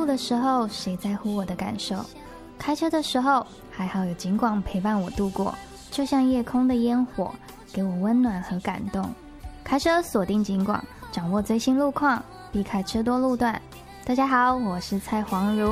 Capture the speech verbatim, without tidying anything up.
的时候，谁在乎我的感受？开车的时候，还好有警广陪伴我度过，就像夜空的烟火，给我温暖和感动。开车锁定警广，掌握最新路况，避开车多路段。大家好，我是蔡黄如。